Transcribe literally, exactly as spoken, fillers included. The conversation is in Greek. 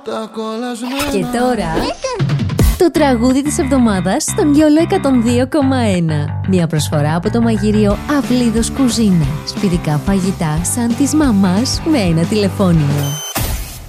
Και τώρα το τραγούδι της εβδομάδας στον Γιόλο εκατόν δύο κόμμα ένα. Μια προσφορά από το μαγειρίο Αυλίδος Κουζίνα. Σπιτικά φαγητά σαν της μαμάς με ένα τηλεφώνημα.